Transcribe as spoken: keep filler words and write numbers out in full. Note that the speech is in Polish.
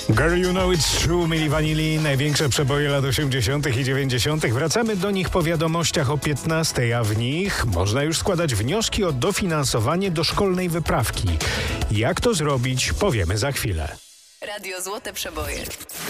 Girl, you know it's true, Milli Vanilli, największe przeboje lat osiemdziesiątych i dziewięćdziesiątych. Wracamy do nich po wiadomościach o piętnastej, a w nich można już składać wnioski o dofinansowanie do szkolnej wyprawki. Jak to zrobić, powiemy za chwilę. Radio Złote Przeboje.